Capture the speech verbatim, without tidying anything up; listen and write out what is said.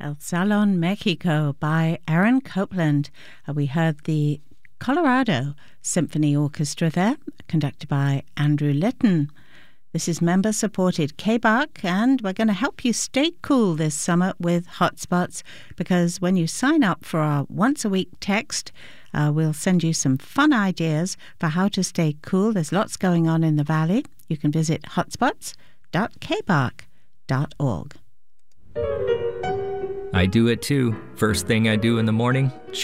El Salon Mexico by Aaron Copland. Uh, we heard the Colorado Symphony Orchestra there, conducted by Andrew Litton. This is member-supported K B A C, and we're going to help you stay cool this summer with Hotspots, because when you sign up for our once-a-week text, uh, we'll send you some fun ideas for how to stay cool. There's lots going on in the Valley. You can visit hotspots dot k b a c dot org. I do it too. First thing I do in the morning,